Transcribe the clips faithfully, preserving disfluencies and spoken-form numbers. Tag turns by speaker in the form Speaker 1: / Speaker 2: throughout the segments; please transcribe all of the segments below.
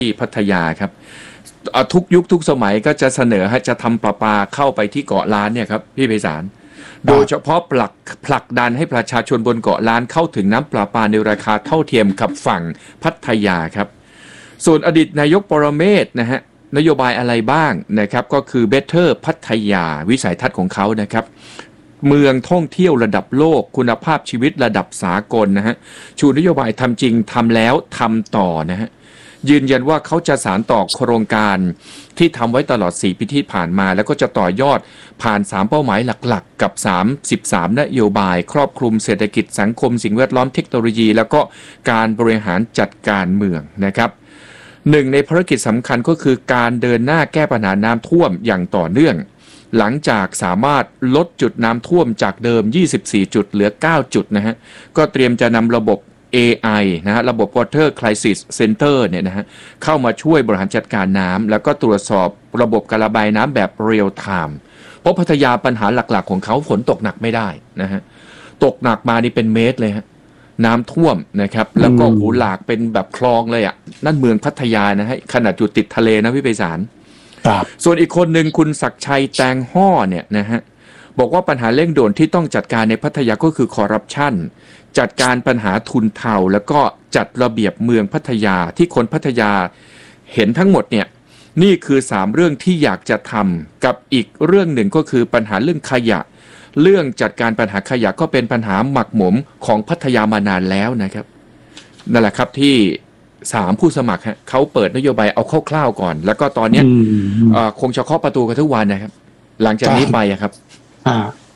Speaker 1: ที่พัทยาครับทุกยุคทุกสมัยก็จะเสนอให้จะทำประปาเข้าไปที่เกาะล้านเนี่ยครับพี่ไพศาลโดยเฉพาะผลักผลักดันให้ประชาชนบนเกาะล้านเข้าถึงน้ำประปาในราคาเท่าเทียมกับฝั่งพัทยาครับส่วนอดีตนายกปรเมศนะฮะนโยบายอะไรบ้างนะครับก็คือ Better พัทยาวิสัยทัศน์ของเขานะครับเมืองท่องเที่ยวระดับโลกคุณภาพชีวิตระดับสากลนะฮะชูนโยบายทำจริงทำแล้วทำต่อนะฮะยืนยันว่าเขาจะสานต่อโครงการที่ทำไว้ตลอดสี่ปีที่ผ่านมาแล้วก็จะต่อยอดผ่านสามเป้าหมายหลักๆกับสามสิบสามนโยบายครอบคลุมเศรษฐกิจสังคมสิ่งแวดล้อมเทคโนโลยีแล้วก็การบริหารจัดการเมืองนะครับหนึ่งในภารกิจสำคัญก็คือการเดินหน้าแก้ปัญหาน้ำท่วมอย่างต่อเนื่องหลังจากสามารถลดจุดน้ำท่วมจากเดิมยี่สิบสี่จุดเหลือเก้าจุดนะฮะก็เตรียมจะนำระบบ เอ ไอ นะฮะระบบ Water Crisis Center เนี่ยนะฮะเข้ามาช่วยบริหารจัดการน้ำแล้วก็ตรวจสอบระบบการระบายน้ำแบบเรียลไทม์เพราะพัทยาปัญหาหลักๆของเขาฝนตกหนักไม่ได้นะฮะตกหนักมานี่เป็นเมตรเลยฮะน้ำท่วมนะครับแล้วก็หูหลากเป็นแบบคลองเลยอ่ะนั่นเมืองพัทยานะฮะขนาดอยู่ติดทะเลนะพี่ไพศาลส่วนอีกคนหนึ่งคุณศักดิ์ชัยแตงห่อเนี่ยนะฮะบอกว่าปัญหาเร่งด่วนที่ต้องจัดการในพัทยาก็คือคอร์รัปชันจัดการปัญหาทุนเทาแล้วก็จัดระเบียบเมืองพัทยาที่คนพัทยาเห็นทั้งหมดเนี่ยนี่คือสามเรื่องที่อยากจะทำกับอีกเรื่องหนึ่งก็คือปัญหาเรื่องขยะเรื่องจัดการปัญหาขยะก็เป็นปัญหาหมักหมมของพัทยามานานแล้วนะครับนั่นแหละครับที่สามผู้สมัครฮะเขาเปิดนโยบายเอาคร่าวๆก่อนแล้วก็ตอนนี้คงจะเคาะประตูกันทุกวันนะครับหลังจากนี้ไปครับ
Speaker 2: อ่า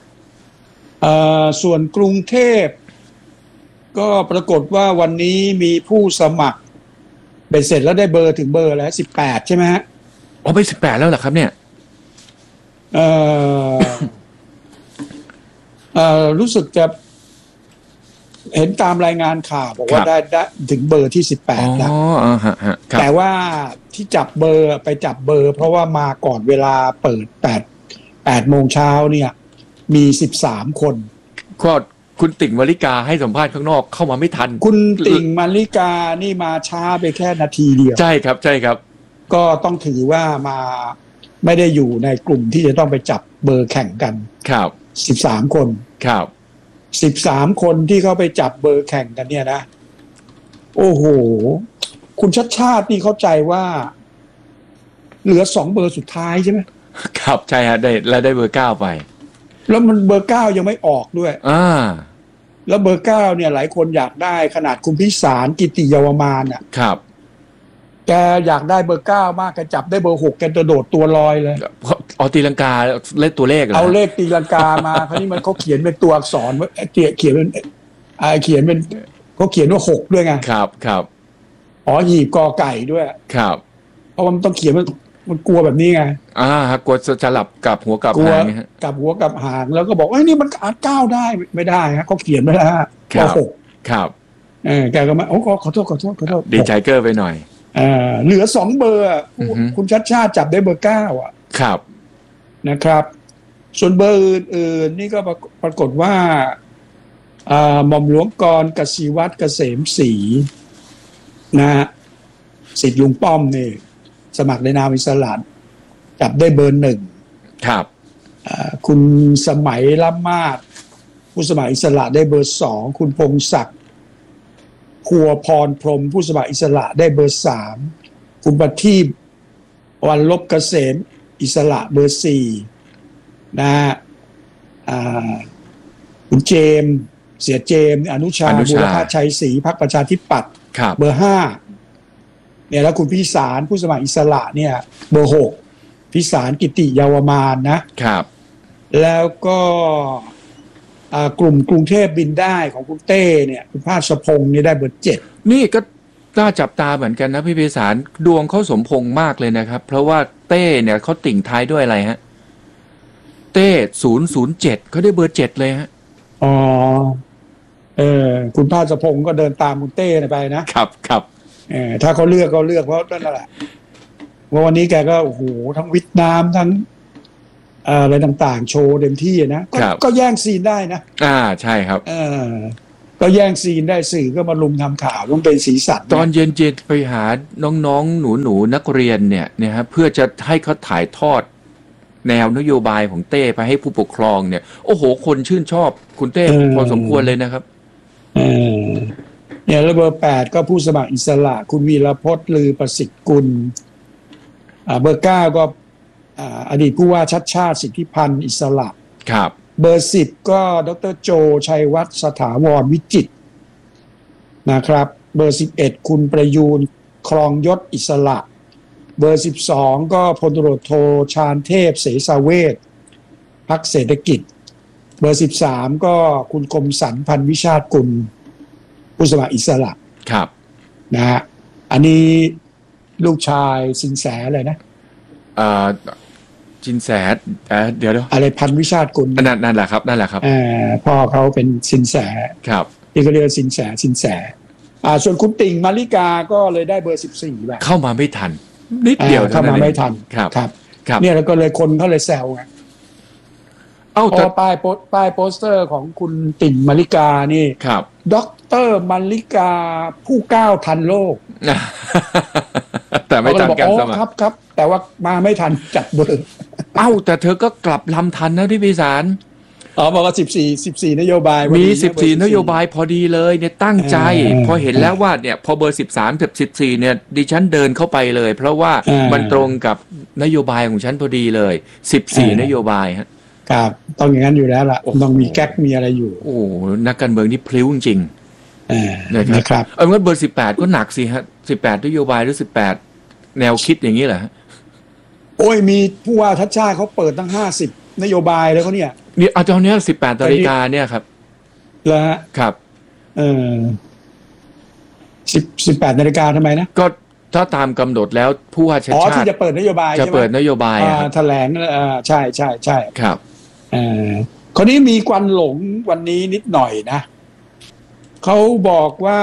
Speaker 2: ส่วนกรุงเทพก็ปรากฏว่าวันนี้มีผู้สมัครเป็นเสร็จแล้วได้เบอร์ถึงเบอร์แล้วสิบแปดใช่ไหมฮะ
Speaker 1: อ๋อไปสิบแปดแล้วเหรอครับเนี่ย
Speaker 2: เอ่อเอ่อรู้สึกจะเห็นตามรายงานข่าวบอกว่าได้ได้ถึงเบอร์ที่สิบแปดแล้ว
Speaker 1: อ๋อฮะฮะ
Speaker 2: แต่ว่าที่จับเบอร์ไปจับเบอร์เพราะว่ามาก่อนเวลาเปิดแปด แปดโมงเช้าเนี่ยมีสิบสามคน
Speaker 1: ก็คุณติ่งมาริกาให้สัมภาษณ์ข้างนอกเข้ามาไม่ทัน
Speaker 2: คุณติ่งมาริกานี่มาช้าไปแค่นาทีเดียว
Speaker 1: ใช่ครับใช่ครับ
Speaker 2: ก็ต้องถือว่ามาไม่ได้อยู่ในกลุ่มที่จะต้องไปจับเบอร์แข่งกัน
Speaker 1: ครับ
Speaker 2: สิบสามคน
Speaker 1: ครับ
Speaker 2: สิบสามคนที่เขาไปจับเบอร์แข่งกันเนี่ยนะโอ้โหคุณชัดชาตินี่เข้าใจว่าเหลือสองเบอร์สุดท้ายใช่ไหม
Speaker 1: ครับใช่ฮะได้แล้วได้เบอร์เก้าไป
Speaker 2: แล้วมันเบอร์เก้ายังไม่ออกด้วย
Speaker 1: อ่า
Speaker 2: แล้วเบอร์เก้าเนี่ยหลายคนอยากได้ขนาดคุณพิสารกิติเยาวมานอ่ะ
Speaker 1: ครับ
Speaker 2: แกอยากได้เบอร์เก้ามากแกจับได้เบอร์หกแกจะโดดตัวลอยเลย
Speaker 1: เอาตีลังกาเลขตัวเลขเหรอ
Speaker 2: เอาเลขตีลังกามาคราวนี้มันเขาเขียนเป็นตัวอักษรว่าเขียนเขียนเป็นอ่าเขียนเป็นเขาเขียนว่าหกด้วยไง
Speaker 1: ครับครับ
Speaker 2: อ๋อหีบกอไก่ด้วย
Speaker 1: ครับ
Speaker 2: เพราะมันต้องเขียนมันมันกลัวแบบนี้ไง
Speaker 1: อ่ากลัวจะหลับกับหัวกับหาง
Speaker 2: กับหัวกับหางแล้วก็บอกว่านี่มันอาจก้าวได้ไม่ได้ฮะเขาเขียนไว้แล้วฮะ
Speaker 1: ครับ
Speaker 2: หก
Speaker 1: ครับ
Speaker 2: เออแกก็มาโอ้ขอโทษขอโทษขอโทษ
Speaker 1: ดีใจเกอร์ไปหน่อย
Speaker 2: อ่าเหลือสองเบอร์คุณชัดชาติจับได้เบอร์เก้าอ่ะ
Speaker 1: ครับ
Speaker 2: นะครับส่วนเบอร์อื่นๆนี่ก็ปรากฏว่าอ่าหม่อมหลวงกรกสิวัตรเกษมศรีนะฮะศิษย์ลุงป้อมนี่สมัครในนามอิสระจับได้เบอร์หนึ่ง
Speaker 1: ครับ
Speaker 2: คุณสมัยล้ำมาศผู้สมัครอิสระได้เบอร์สองคุณพงศักดิ์พัวพรพรหมผู้สมัครอิสระได้เบอร์สามคุณประทีปวันลบเกษมอิสระเบอร์สี่นะฮะคุณเจมเสียเจมอนุชาบุรพชัยศรีพรรคประชาธิปัตย์เบอร์ห้าเนี่ยแล้วคุณพิสารผู้สมัครอิสระเนี่ยเบอร์หกพิสารกิติเยาวมานนะครับแล้วก็กลุ่มกรุงเทพบินได้ของคุณเต้เนี่ยคุณภาสพงษ์นี่ได้เบอร์เจ็ด
Speaker 1: นี่ก็น่าจับตาเหมือนกันนะพี่พิสารดวงเขาสมพงษ์มากเลยนะครับเพราะว่าเต้เนี่ยเขาติ่งท้ายด้วยอะไรฮะเต้ศูนย์ศูนย์เจ็ดเขาได้เบอร์เจ็ดเลยฮะ
Speaker 2: อ๋อเออคุณภาสพงษ์ก็เดินตามคุณเต้ไปนะครับ
Speaker 1: ครับ
Speaker 2: เออถ้าเขาเลือกเขาเลือกเพราะนั่นแหละว่าวันนี้แกก็โอ้โหทั้งวิทย์น้ำทั้งอะไรต่างๆโชว์เต็มที่นะก็แย่งซีนได้นะ
Speaker 1: อ่าใช่ครับ
Speaker 2: เออก็ก็แย่งซีนได้สื่อก็มาลุมทำข่าวต้องเป็นสีสัน
Speaker 1: ตอนเย็นๆไปหาน้องๆหนูๆนักเรียนเนี่ยเนี่ยฮะเพื่อจะให้เขาถ่ายทอดแนวนโยบายของเต้ไปให้ผู้ปกครองเนี่ยโอ้โหคนชื่นชอบคุณเต้พอสมควรเลยนะครับ
Speaker 2: เออเนี่ยแล้วเบอร์แปดก็ผู้สมัครอิสระคุณวีรพจน์ลือประสิทธิ์กุลอ่าเบอร์เก้าก็อ่าอดีตผู้ว่าชัดชาติสิทธิพันธ์อิสระ
Speaker 1: ครับ
Speaker 2: เบอร์สิบก็ดร.โจชัยวัฒน์สถาวรวิจิตรนะครับเบอร์สิบเอ็ดคุณประยูนครองยศอิสระเบอร์สิบสองก็พลตำรวจโทชาญเทพเสสาเวชพรรคเศรษฐกิจเบอร์สิบสามก็คุณคมสันพันธ์วิชาติกุลผู้สมัครอิสระ
Speaker 1: ครับ
Speaker 2: นะฮะอันนี้ลูกชายสินแสเลยนะ
Speaker 1: อ่าสินแสเดี๋ยวๆ
Speaker 2: อะไรพันธ์วิชาติกุล
Speaker 1: นั่นนั่นแหละครับนั่นแหละครับ
Speaker 2: อ่าพ่อเขาเป็นสินแส
Speaker 1: ครับ
Speaker 2: ที่เขาเรียกสินแสสินแสอ่าส่วนคุณติ่งมาริกาก็เลยได้เบอร์สิบสี่แบบ
Speaker 1: เข้ามาไม่ทันนิดเดียว
Speaker 2: เข้ามาไม่ทัน
Speaker 1: ครับ
Speaker 2: ครับเนี่ยแล้วก็เลยคนเขาเลยแซวไง
Speaker 1: เอ้า
Speaker 2: แต่ป้ายโปสป้ายโปสเตอร์ของคุณติ่งมาริกานี่
Speaker 1: ครับ
Speaker 2: ด็อกเตอร์มาริกาผู้ก้าวทันโลก
Speaker 1: แต่ไม่ทันการสมัคร
Speaker 2: ครับครับแต่ว่ามาไม่ทันจัดเบอร์
Speaker 1: เอ้าแต่เธอก็กลับลำทันนะที่พิสาร
Speaker 2: อ๋อบอกว่าสิบสี่ สิบสี่นโยบาย
Speaker 1: มีสิบสี่นโยบายพอดีเลยเนี่ยตั้งใจพอเห็นแล้วว่าเนี่ยพอเบอร์สิบสามกับสิบสี่เนี่ยดิฉันเดินเข้าไปเลยเพราะว่ามันตรงกับนโยบายของฉันพอดีเลยสิบสี่นโยบายฮะ
Speaker 2: ครับต้องอย่างนั้นอยู่แล้วล่ะต้องมีแก๊กมีอะไรอยู่
Speaker 1: โอ้นักการเมืองนี่พลิ้วจริง
Speaker 2: ๆนะครับ
Speaker 1: เอองั้นเบอร์สิบแปดก็หนักสิฮะสิบแปดนโยบายหรือสิบแปดแนวคิดอย่างนี้เหรอฮะ
Speaker 2: โอ้ยมีผู้ว่าชัดชาติเขาเปิดตั้งห้าสิบนโยบายแล้วเขาเนี่ย
Speaker 1: เนี่ยเอาตอนนี้สิบแปดนาฬิกาเนี่ยครับ
Speaker 2: แล้วฮะ
Speaker 1: ครับ
Speaker 2: เออสิบสิบแปดนาฬิกาทำไมนะ
Speaker 1: ก็ถ้าตามกำหนดแล้วผู้ว่าชัดชาติอ๋อ
Speaker 2: ที่จะเปิดนโยบาย
Speaker 1: จะเปิดนโยบาย
Speaker 2: แถลงอ่าใช่ใช่ใช่
Speaker 1: ครับ
Speaker 2: อ่าคนนี้มีควันหลงวันนี้นิดหน่อยนะเขาบอกว่า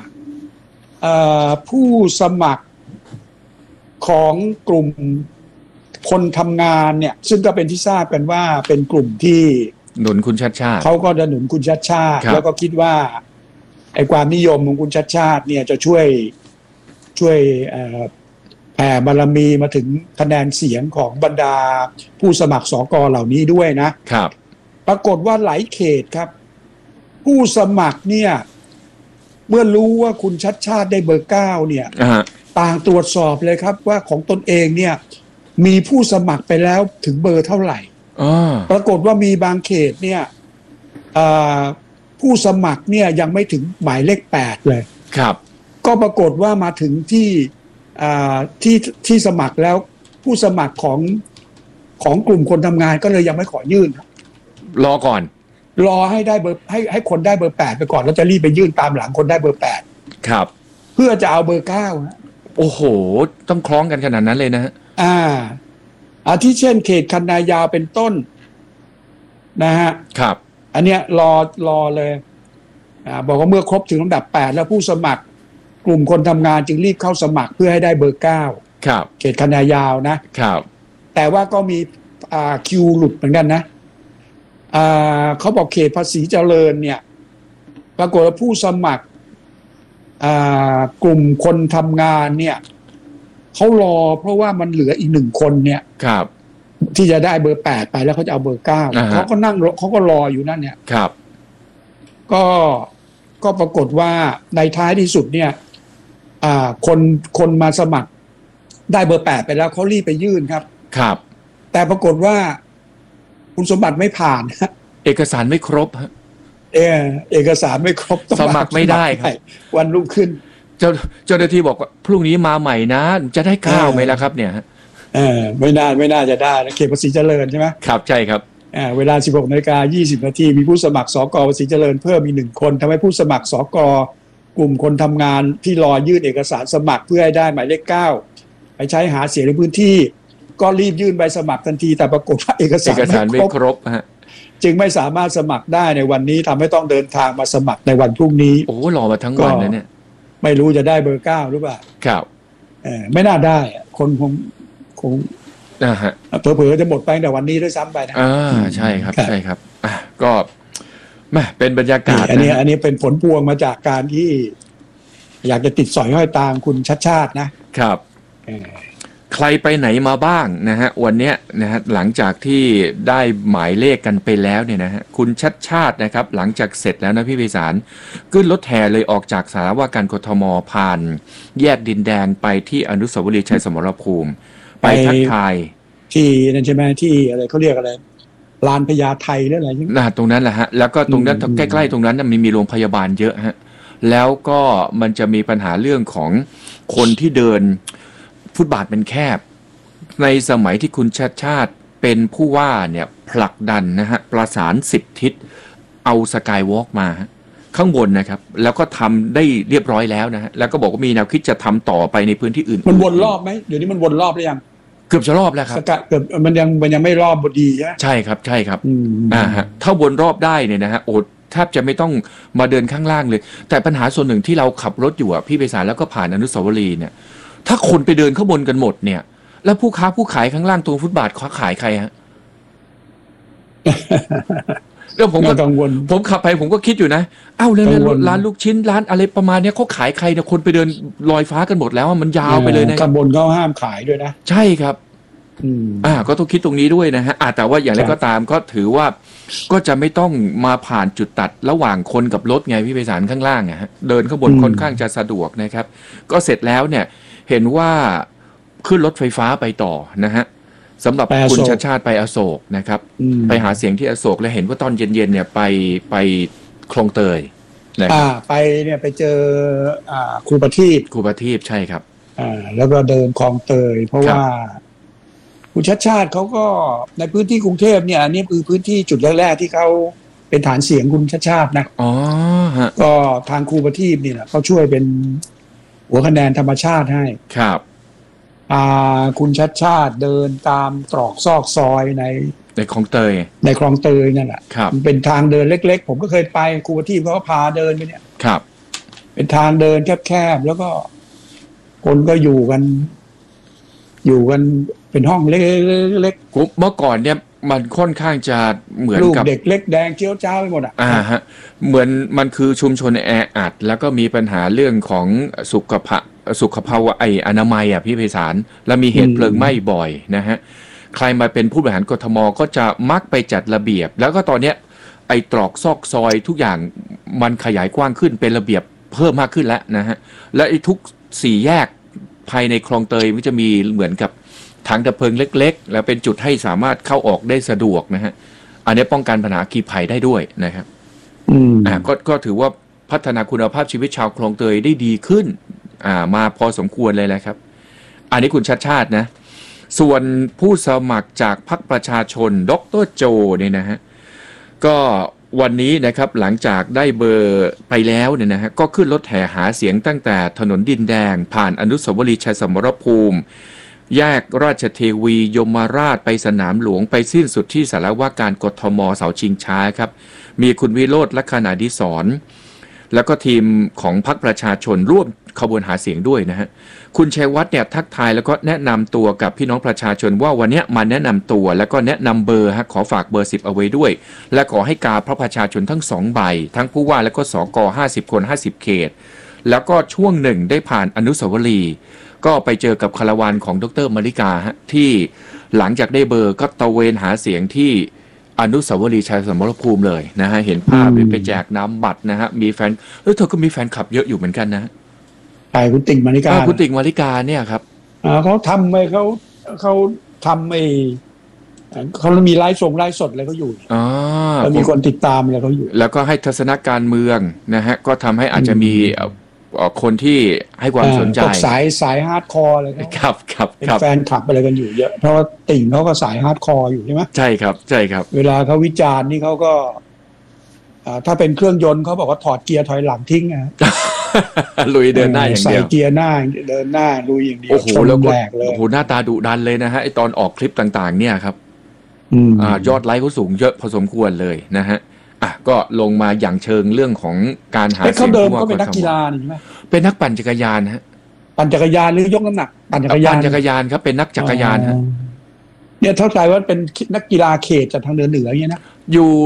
Speaker 2: ผู้สมัครของกลุ่มคนทำงานเนี่ยซึ่งก็เป็นที่ทราบกันว่าเป็นกลุ่มที่
Speaker 1: หนุนคุณชัดชาติ
Speaker 2: เขาก็จะหนุนคุณชัดชาติแล้วก็คิดว่าไอ้ความนิยมของคุณชัดชาติเนี่ยจะช่วยช่วยแผ่บารมีมาถึงคะแนนเสียงของบรรดาผู้สมัครสกเหล่านี้ด้วยนะครับปรากฏว่าหลายเขตครับผู้สมัครเนี่ยเมื่อรู้ว่าคุณชัดชาติได้เบอร์เก้าเนี่ยต่างตรวจสอบเลยครับว่าของตนเองเนี่ยมีผู้สมัครไปแล้วถึงเบอร์เท่าไหร่ปรากฏว่ามีบางเขตเนี่ยผู้สมัครเนี่ยยังไม่ถึงหมายเลขแปดเลย
Speaker 1: ครับ
Speaker 2: ก็ปรากฏว่ามาถึงที่ที่ที่สมัครแล้วผู้สมัครของของกลุ่มคนทำงานก็เลยยังไม่ขอยื่น
Speaker 1: รอก่อน
Speaker 2: รอให้ได้เบอร์ให้ให้คนได้เบอร์แปดไปก่อนแล้วจะรีบไปยื่นตามหลังคนได้เบอร์แปด
Speaker 1: ครับ
Speaker 2: เพื่อจะเอาเบอร์เก้า
Speaker 1: โอ้โหต้องคล้องกันขนาดนั้นเลยนะฮะ
Speaker 2: อ่าอาทิเช่นเขตคันนายาวเป็นต้นนะฮะ
Speaker 1: ครับ
Speaker 2: อันเนี้ยรอรอเลยอ่าบอกว่าเมื่อครบถึงลำดับแปดแล้วผู้สมัครกลุ่มคนทำงานจึงรีบเข้าสมัครเพื่อให้ได้เบอร์เก้า
Speaker 1: ครับ
Speaker 2: เขตคันนายาวนะครับแต่ว่าก็มีอ่าคิวหลุดเหมือนกันนะอ่าเขาบอกเขตภาษีเจริญเนี่ยปรากฏว่าผู้สมัครอ่ากลุ่มคนทำงานเนี่ยเขารอเพราะว่ามันเหลืออีกหนึ่งคนเนี่ย
Speaker 1: ครับ
Speaker 2: ที่จะได้เบอร์แปดไปแล้วเขาจะเอาเบอร์เก้าเขาก็นั่งเขาก็รออยู่นั่นเนี่ย
Speaker 1: ครับ
Speaker 2: ก็ก็ปรากฏว่าในท้ายที่สุดเนี่ยอ่าคนคนมาสมัครได้เบอร์แปดไปแล้วเขารีบไปยื่นครับ
Speaker 1: ครับ
Speaker 2: แต่ปรากฏว่าคุณสมบัติไม่ผ่าน
Speaker 1: เอกสารไม่ครบฮะ
Speaker 2: เออเอกสารไม่ครบ
Speaker 1: สมัครไม่ได้ครับ
Speaker 2: วันรุ่งขึ้น
Speaker 1: เจ้าเจ้าหน้าที่บอกว่าพรุ่งนี้มาใหม่นะจะได้ข้าวไหมล่ะครับเนี่ย
Speaker 2: เออไม่น่าไม่น่าจะได้เขตภาษีเจริญใช่ไหม
Speaker 1: ครับใช่ครับ
Speaker 2: อ่าเวลา สิบหกนาฬิกายี่สิบนาทีมีผู้สมัครสกภาษีเจริญเพิ่มมีหนึ่งคนทำให้ผู้สมัครสกกลุ่มคนทำงานที่รอยื่นเอกสารสมัครเพื่อให้ได้หมายเลขเก้าไปใช้หาเสียงในพื้นที่ก็รีบยื่นใบสมัครทันทีแต่ปรากฏว่าเอกสาร
Speaker 1: ไม่ครบฮะ
Speaker 2: จึงไม่สามารถสมัครได้ในวันนี้ทำให้ต้องเดินทางมาสมัครในวันพรุ่งนี้
Speaker 1: โอ้รอมาทั้งวันนะเนี่ย
Speaker 2: ไม่รู้จะได้เบอร์เก้าหรือเปล่า
Speaker 1: ครับ
Speaker 2: เออไม่น่าได้คนคงคง
Speaker 1: อ่าฮะ
Speaker 2: เผลอๆจะหมดไปแต่วันนี้ด้วยซ้ำไปนะ
Speaker 1: อ่าใช่ครับใช่ครับอ่ะก็แม่เป็นบรรยากาศ
Speaker 2: อันนี้อันนี้เป็นผลพวงมาจากการที่อยากจะติดสอยห้อยตามคุณชัดชาตินะครับ
Speaker 1: ใครไปไหนมาบ้างนะฮะวันนี้นะฮะหลังจากที่ได้หมายเลขกันไปแล้วเนี่ยนะฮะคุณชัดชาตินะครับหลังจากเสร็จแล้วนะพี่ไพศาลขึ้นรถแห่เลยออกจากสารว่าการกทมผ่านแยกดินแดงไปที่อนุสาวรีย์ชัยสมรภูมิไปทักทาย
Speaker 2: ที่นั่นใช่ไหมที่อะไรเขาเรียกอะไรลานพญาไทหรืออะไรอย่าง
Speaker 1: นั้นตรงนั้นแหละฮะแล้วก็ตรงนั้นใกล้ๆตรงนั้นมันมีโรงพยาบาลเยอะฮะแล้วก็มันจะมีปัญหาเรื่องของคนที่เดินฟุตบาทเป็นแคบในสมัยที่คุณชาติชาติเป็นผู้ว่าเนี่ยผลักดันนะฮะประสานสิบทิศเอาสกายวอล์กมาข้างบนนะครับแล้วก็ทำได้เรียบร้อยแล้วนะฮะแล้วก็บอกว่ามีแนวคิดจะทำต่อไปในพื้นที่อื่น
Speaker 2: มันวนรอบไหมเดี๋ยวนี้มันวนรอบหรือยัง
Speaker 1: เกือบจะรอบแล้วครับ
Speaker 2: สกาเกือบมันยังมันยังไม่รอบบดีใช่ไหม
Speaker 1: ใช่ครับใช่ครับอ่าฮะถ้าวนรอบได้เนี่ยนะฮะโอ้แทบจะไม่ต้องมาเดินข้างล่างเลยแต่ปัญหาส่วนหนึ่งที่เราขับรถอยู่อ่ะพี่ไพศาลแล้วก็ผ่านอนุสาวรีย์เนี่ยถ้าคนไปเดินข้างบนกันหมดเนี่ยแล้วผู้ค้าผู้ขายข้างล่างตรงฟุตบาทค้าขายใครฮะแล้วผมก็กังวลผมขับไปผมก็คิดอยู่นะเอ้าแล้วร้านลูกชิ้นร้านอะไรประมาณนี้เขาขายใครเนี่ยคนไปเดินลอยฟ้ากันหมดแล้วมันยาวไปเลยนะ
Speaker 2: ข้างบนเขาห้ามขายด้วยนะ
Speaker 1: ใช่ครับอ่าก็ต้องคิดตรงนี้ด้วยนะฮะอ่าแต่ว่าอย่างไรก็ตามก็ถือว่าก็จะไม่ต้องมาผ่านจุดตัดระหว่างคนกับรถไงพี่ไพศาลข้างล่างอ่ะฮะเดินข้างบนค่อนข้างจะสะดวกนะครับก็เสร็จแล้วเนี่ยเห็นว่าขึ้นรถไฟฟ้าไปต่อนะฮะสำหรับคุณชาติชาติไปอโศกนะครับไปหาเสียงที่อโศกและเห็นว่าตอนเย็นๆเนี่ยไปไปคลองเตย
Speaker 2: อ่าไปเนี่ยไปเจออ่าครูประทีป
Speaker 1: ครูประทีปใช่ครับ
Speaker 2: อ่าแล้วก็เดินคลองเตยเพราะว่าคุณชาติชาติเขาก็ในพื้นที่กรุงเทพเนี่ยอันนี้คือพื้นที่จุดแรกๆที่เขาเป็นฐานเสียงคุณชาติชาตินะ
Speaker 1: อ๋อฮะ
Speaker 2: ก็ทางครูประทีปนี่แหละเขาช่วยเป็นหัวคะแนนธรรมชาติให้
Speaker 1: ครับ
Speaker 2: อ่าคุณชัดชาติเดินตามตรอกซอกซอยใน
Speaker 1: ในคลองเตย
Speaker 2: ในคลองเตยนั่นแหละมันเป็นทางเดินเล็กๆผมก็เคยไปครูประทีปเขาก็พาเดินไปเนี่ย
Speaker 1: ครับ
Speaker 2: เป็นทางเดินแคบๆแล้วก็คนก็อยู่กันอยู่กันเป็นห้องเล็ก
Speaker 1: ๆเมื่อก่อนเนี่ยมันค่อนข้างจะเหมือนกับ
Speaker 2: เด็กเล็กแดงเจียวจ้าวไปหมดอ่ะ
Speaker 1: อ่าฮะเหมือนมันคือชุมชนแออัดแล้วก็มีปัญหาเรื่องของสุขภาพสุขภาวะไออนามัยอ่ะพี่ไพศาลแล้วมีเหตุเพลิงไหม้บ่อยนะฮะใครมาเป็นผู้บริหารกทมก็จะมักไปจัดระเบียบแล้วก็ตอนเนี้ยไอตรอกซอกซอยทุกอย่างมันขยายกว้างขึ้นเป็นระเบียบเพิ่มมากขึ้นแล้วนะฮะและไอทุกสี่แยกภายในคลองเตยมันจะมีเหมือนกับถังดับเพลิงเล็กๆแล้วเป็นจุดให้สามารถเข้าออกได้สะดวกนะฮะอันนี้ป้องกันปัญหาอัคคีภัยได้ด้วยนะครับ
Speaker 2: อืม
Speaker 1: อ่าก็ก็ถือว่าพัฒนาคุณภาพชีวิตชาวคลองเตยได้ดีขึ้นอ่ามาพอสมควรเลยแหละครับอันนี้คุณชัดชาตินะส่วนผู้สมัครจากพรรคประชาชนดร.โจเนี่ยนะฮะก็วันนี้นะครับหลังจากได้เบอร์ไปแล้วเนี่ยนะฮะก็ขึ้นรถแห่หาเสียงตั้งแต่ถนนดินแดงผ่านอนุสาวรีย์ชัยสมรภูมิแยกราชเทวียมราชไปสนามหลวงไปสิ้นสุดที่สารว่าการกทมเสาชิงช้าครับมีคุณวิโรจน์ลัคนาดิศรแล้วก็ทีมของพรรคประชาชนร่วมขบวนหาเสียงด้วยนะฮะคุณชัยวัฒน์เนี่ยทักทายแล้วก็แนะนำตัวกับพี่น้องประชาชนว่าวันนี้มาแนะนำตัวแล้วก็แนะนำเบอร์ฮะขอฝากเบอร์สิบเอาไว้ด้วยและขอให้กาพระประชาชนทั้งสองใบทั้งผู้ว่าและก็สกห้าสิบคนห้าสิบเขตแล้วก็ช่วงหนึ่งได้ผ่านอนุสาวรีย์ก็ไปเจอกับคาราวานของดร.มาริกาฮะที่หลังจากได้เบอร์ก็ตะเวนหาเสียงที่อนุสาวรีย์ชัยสมรภูมิเลยนะฮะเห็นภาพไปแจกน้ำบัตรนะฮะมีแฟนเออเธอก็มีแฟนคลับเยอะอยู่เหมือนกันนะ
Speaker 2: ใช่คุณติ่งมาริกา
Speaker 1: คุณติ่งมาริกาเนี่ยครับ
Speaker 2: อ่าเขาทำไปเขาเขาทำไอ้เขามีไลฟ์ส่งไลฟ์สดอะไรเขาอยู่
Speaker 1: อ๋อ
Speaker 2: แล้วมีคนติดตามอะไรเขาอยู่
Speaker 1: แล้วก็ให้ทัศนการเมืองนะฮะก็ทำให้อาจจะมีคนที่ให้ความสนใจ
Speaker 2: สายสายฮาร์ดคอร์อะไร
Speaker 1: ครับครับ
Speaker 2: เป็นแฟนคลับอะไรกันอยู่เยอะเพราะว่าติ่งเขาก็สายฮาร์ดคอร์อยู่ใช่ไหม
Speaker 1: ใช่ครับใช่ครับ
Speaker 2: เวลาเขาวิจารณ์นี่เขาก็ถ้าเป็นเครื่องยนต์เขาบอกว่าถอดเกียร์ถอยหลังทิ้งนะ
Speaker 1: ลุยเดินหน้าอย่างเดียว
Speaker 2: ใส่เกียร์หน้าเดินหน้าลุยอย่างเดียว
Speaker 1: โอ้โหแล้วก็โอ้โหหน้าตาดุดันเลยนะฮะไอตอนออกคลิปต่างๆเนี่ยครับอ่ายอดไลค์เขาสูงเยอะพอสมควรเลยนะฮะอ่ะก็ลงมาอย่างเชิงเรื่องของการหาเสียง
Speaker 2: เขาเดิมก็เป็นนักกีฬาใช่ไหม
Speaker 1: เป็นนักปั่นจักรยานฮะ
Speaker 2: ปั่นจักรยานหรือยกน้ำหนักปั่นจักรยาน
Speaker 1: ปั่นจักรยานครับเป็นนักจักรยานฮะ
Speaker 2: เนี่ยเข้าใจว่าเป็นนักกีฬาเขตจากทางเหนือเหนืออย่างเงี้ยนะ
Speaker 1: อยู่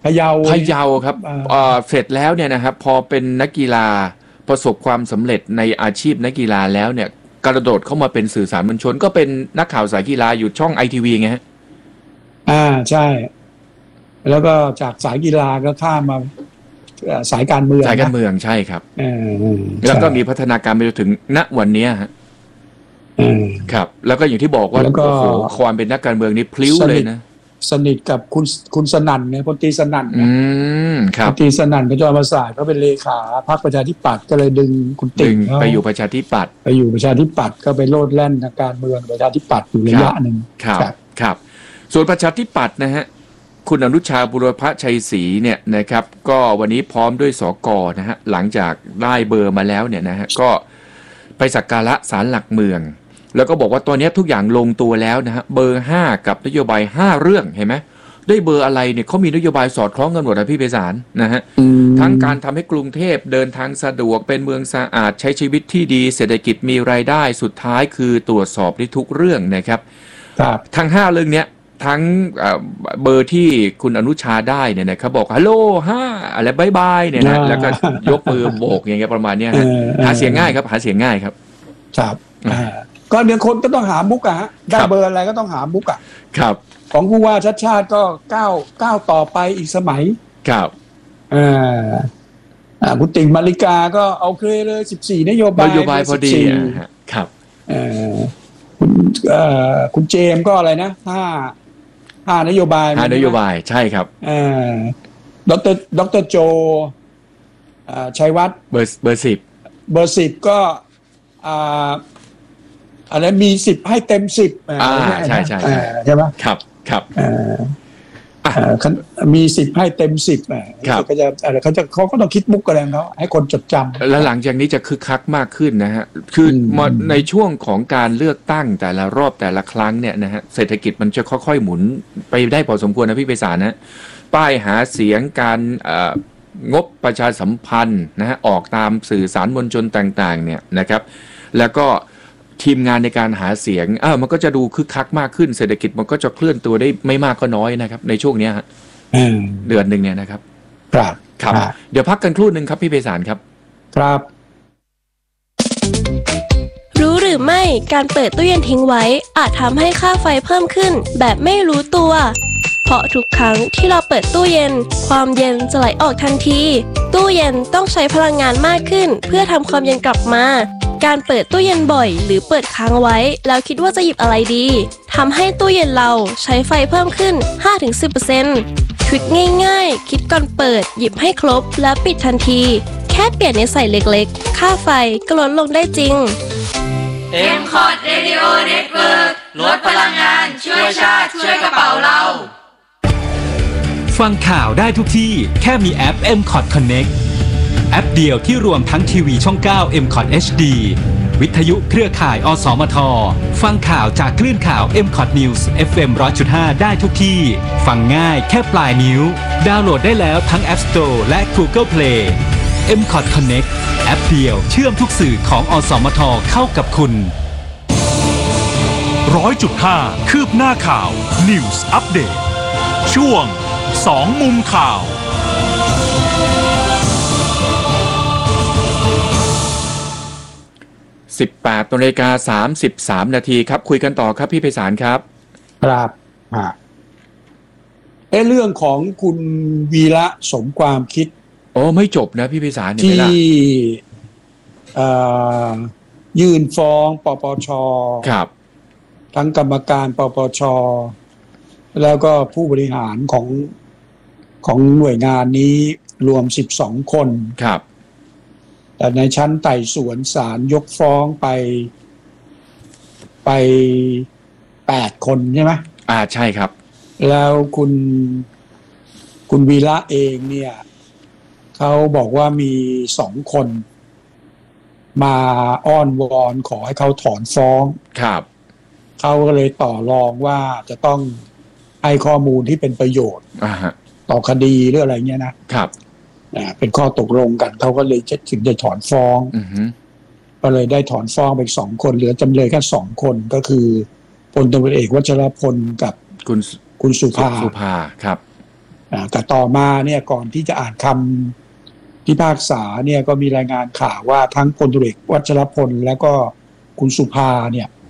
Speaker 2: พะเยา
Speaker 1: พะเยาครับเอ่อเสร็จแล้วเนี่ยนะครับพอเป็นนักกีฬาประสบความสำเร็จในอาชีพนักกีฬาแล้วเนี่ยกระโดดเข้ามาเป็นสื่อสารมวลชนก็เป็นนักข่าวสายกีฬาอยู่ช่อง ไอ ที วี ไงฮะ
Speaker 2: อ่าใช่แล้วก็จากสายกีฬาก็ข้ามมาสายการเมือง
Speaker 1: สายการเมืองใช่ครับ
Speaker 2: เออ
Speaker 1: แล้วก็มีพัฒนาการไปจนถึงณวันนี้ฮะครับแล้วก็อย่างที่บอกว่าโอ้โหความเป็นนักการเมืองนี่พลิ้วเลยนะ
Speaker 2: สนิทกับคุณคุณสนั่นเนี่ยพลตรีสนั่น
Speaker 1: อืมครับ
Speaker 2: พลตรีสนั่นเป็นจอมศาสตร์เขาเป็นเลขาพรรคประชาธิปัตย์ก็เลยดึงคุณติ่ง
Speaker 1: ไปอยู่ประชาธิปัตย์
Speaker 2: ไปอยู่ประชาธิปัตย์ก็ไปโลดแล่นทางการเมืองประชาธิปัตย์อยู่ระยะหนึ่ง
Speaker 1: ครับครับส่วนประชาธิปัตย์นะฮะคุณอนุชาบุรพชัยศรีเนี่ยนะครับก็วันนี้พร้อมด้วยสกนะฮะหลังจากได้เบอร์มาแล้วเนี่ยนะฮะก็ไปสักการะศาลหลักเมืองแล้วก็บอกว่าตอนนี้ทุกอย่างลงตัวแล้วนะฮะเบอร์ห้ากับนโยบายห้าเรื่องเห็นไหมด้วยเบอร์อะไรเนี่ยเขามีนโยบายสอดคล้องกันหมดนะพี่ไพศาลนะฮะทั้งการทำให้กรุงเทพเดินทางสะดวกเป็นเมืองสะอาดใช้ชีวิตที่ดีเศรษฐกิจมีรายได้สุดท้ายคือตรวจสอบได้ทุกเรื่องนะครับทั้งห้าเรื่องเนี้ยทั้งเบอร์ที่คุณอนุชาได้เนี่ยนะครับบอกฮัลโหลห้าอะไรบายบายเนี่ยนะแล้วก็ยกมือโบกอย่างเงี้ยประมาณเนี้ยหาเสียงง่ายครับหาเสียงง่ายครับ
Speaker 2: ครับก็เดี๋ยวคนก็ต้องหามุกอะฮะได้เบอร์อะไรก็ต้องหามุกอะ
Speaker 1: ครับ
Speaker 2: ของผู้ว่าชัดชาติก็ก้าวก้าวต่อไปอีกสมัย
Speaker 1: ครับ
Speaker 2: อ่าอ่าคุณติ่งมาริกาก็เอาเคยเลยสิบสี่นโยบาย
Speaker 1: นโยบายพอดีครับ
Speaker 2: เอ่อคุณเอ่อคุณเจมก็อะไรนะห้าห้านโยบาย
Speaker 1: ห้านโยบายใช่ครับ
Speaker 2: อ่าดรดรโจอ่าชัยวัฒน์
Speaker 1: เบอร์เบอร์สิบ
Speaker 2: เบอร์สิบก็อ่าอะไรมีสิบให้เต็มสิบ
Speaker 1: อ่าใช่ใช่
Speaker 2: ใช่ไหม
Speaker 1: ครับครับ
Speaker 2: อ่ามีสิบให้เต็มสิบอ่ะก็จะอะไรเขาจะเขาก็ต้องคิดมุกอะไรของเขาให้คนจดจำ
Speaker 1: แล้วหลังจากนี้จะคึกคักมากขึ้นนะฮะคือในช่วงของการเลือกตั้งแต่ละรอบแต่ละครั้งเนี่ยนะฮะเศรษฐกิจมันจะค่อยๆหมุนไปได้พอสมควรนะพี่ไพศาลนะป้ายหาเสียงการงบประชาสัมพันธ์นะฮะออกตามสื่อสารมวลชนต่างๆเนี่ยนะครับแล้วก็ทีมงานในการหาเสียงเออมันก็จะดูคึกคักมากขึ้นเศรษฐกิจมันก็จะเคลื่อนตัวได้ไม่มากก็น้อยนะครับในช่วงนี้ฮะเดือนหนึ่งเนี่ยนะครับ
Speaker 2: ครับ
Speaker 1: ครับเดี๋ยวพักกันครู่หนึ่งครับพี่ไพศาลครับ
Speaker 2: ครับ
Speaker 3: รู้หรือไม่การเปิดตู้เย็นทิ้งไว้อาจทำให้ค่าไฟเพิ่มขึ้นแบบไม่รู้ตัวเพราะทุกครั้งที่เราเปิดตู้เย็นความเย็นจะไหลออกทันทีตู้เย็นต้องใช้พลังงานมากขึ้นเพื่อทำความเย็นกลับมาการเปิดตู้เย็นบ่อยหรือเปิดค้างไว้แล้วคิดว่าจะหยิบอะไรดีทำให้ตู้เย็นเราใช้ไฟเพิ่มขึ้น ห้าถึงสิบเปอร์เซ็นต์ ทริคง่ายๆคิดก่อนเปิดหยิบให้ครบแล้วปิดทันทีแค่เปลี่ยนนิสัยเล็กๆค่าไฟก็ลดลงได้จริง
Speaker 4: เอ็ม คอท Radio Network ลดพลังงานช่วยชาติช่วยกระเป๋าเรา
Speaker 5: ฟังข่าวได้ทุกที่แค่มีแอป เอ็ม คอท Connectแอปเดียวที่รวมทั้งทีวีช่องเก้า เอ็ม คอท เอช ดี วิทยุเครือข่ายอสมทฟังข่าวจากคลื่นข่าว เอ็ม คอท News เอฟ เอ็ม หนึ่งร้อยจุดห้า ได้ทุกที่ฟังง่ายแค่ปลายนิ้วดาวน์โหลดได้แล้วทั้ง App Store และ Google Play เอ็ม คอท Connect แอปเดียวเชื่อมทุกสื่อของอสมทเข้ากับคุณ หนึ่งร้อยจุดห้า คืบหน้าข่าว News Update ช่วงสองมุมข่าว
Speaker 1: สิบแปดนาฬิกาสามสิบสามนาทีครับคุยกันต่อครับพี่ไพศาลครับ
Speaker 2: ครับอ่าเอ้เรื่องของคุณวีระสมความคิด
Speaker 1: โอ้ไม่จบนะพี่ไพศาล
Speaker 2: ที่เอ่อยื่นฟ้องปปช.
Speaker 1: ครับ
Speaker 2: ทั้งกรรมการปปช.แล้วก็ผู้บริหารของของหน่วยงานนี้รวมสิบสองคน
Speaker 1: ครับ
Speaker 2: แต่ในชั้นไต่สวนศาลยกฟ้องไปไปแปดคนใช่ไหม
Speaker 1: อ่าใช่ครับ
Speaker 2: แล้วคุณคุณวีระเองเนี่ยเขาบอกว่ามีสองคนมาอ้อนวอนขอให้เขาถอนฟ้อง
Speaker 1: ครับ
Speaker 2: เขาก็เลยต่อรองว่าจะต้องให้ข้อมูลที่เป็นประโยชน์ต่อคดีหรืออะไรเงี้ยนะครับเป็นข้อตกลงกันเขาก็เลยจะถึงจะถอนฟ้องก็เลยได้ถอนฟ้องไปสองคนเหลือจำเลยแค่สองคนก็คือพลตำรวจเอกวัชรพลกับ
Speaker 1: คุณ
Speaker 2: คุณสุภา
Speaker 1: สุภาครับ
Speaker 2: แต่ต่อมาเนี่ยก่อนที่จะอ่านคำพิพากษาเนี่ยก็มีรายงานข่าวว่าทั้งพลตุเอกวัชรพลแล้วก็คุณสุภาเนี่ย